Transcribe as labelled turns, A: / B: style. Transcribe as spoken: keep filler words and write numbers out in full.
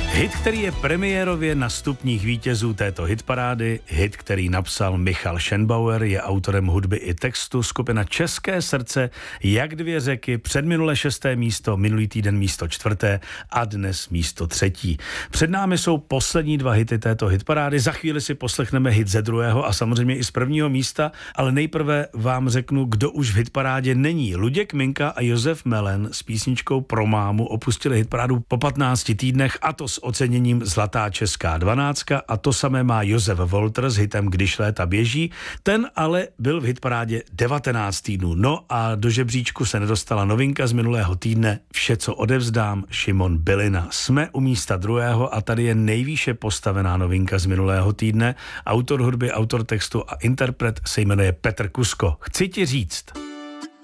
A: Hit, který je premiérově na stupních vítězů této hitparády, hit, který napsal Michal Schenbauer, je autorem hudby i textu, skupina České srdce, Jak dvě řeky, předminule šesté místo, minulý týden místo čtvrté a dnes místo třetí. Před námi jsou poslední dva hity této hitparády, za chvíli si poslechneme hit ze druhého a samozřejmě i z prvního místa, ale nejprve vám řeknu, kdo už v hitparádě není. Luděk Minka a Josef Melen s písničkou Pro mámu opustili hitparádu po patnácti týdnech, a to s oceněním Zlatá česká dvanáctka, a to samé má Josef Wolter s hitem Když léta běží. Ten ale byl v hitparádě devatenáct týdnů. No a do žebříčku se nedostala novinka z minulého týdne Vše, co odevzdám, Šimon Bylina. Jsme u místa druhého a tady je nejvýše postavená novinka z minulého týdne. Autor hudby, autor textu a interpret se jmenuje Petr Kusko. Chci ti říct.